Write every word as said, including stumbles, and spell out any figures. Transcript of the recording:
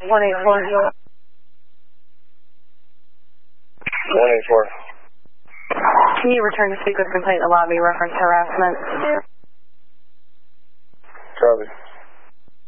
one eight four. one eight four. Can you return to speak with complaint in the lobby reference harassment?